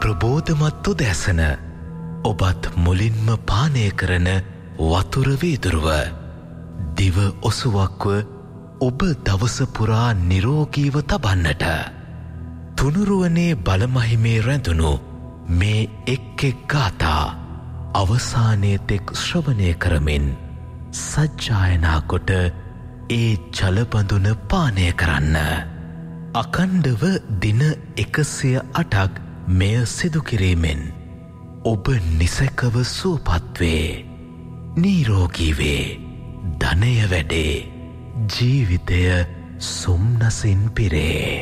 ප්‍රබෝධමත් උදෑසන ඔබත් මුලින්ම පානය කරන වතුර වීදුරුව දිව ඔසුවක්ව ඔබ දවස පුරා නිරෝගීව තබන්නට තුනුරුවනේ බලමහිමේ රැඳුණු මේ එක් ගාථා අවසානයේ තෙක් ශ්‍රවණය කරමින් සජ්ජායනා කොට ඒ ජලබඳුන පානය කරන්න. අකණ්ඩව දින 108ක් මෙය සිදු කිරීමෙන් ඔබ නිසැකව සුවපත් වේ, නිරෝගී වේ, ධනය වැඩේ, ජීවිතය සොම්නසින් පිරේ.